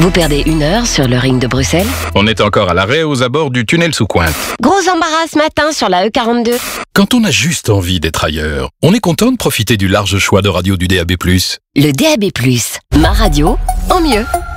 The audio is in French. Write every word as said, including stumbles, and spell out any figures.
Vous perdez une heure sur le ring de Bruxelles. On est encore à l'arrêt aux abords du tunnel sous Cointe. Gros embarras ce matin sur la E quarante-deux. Quand on a juste envie d'être ailleurs, on est content de profiter du large choix de radio du D A B plus. Le D A B plus, ma radio en mieux.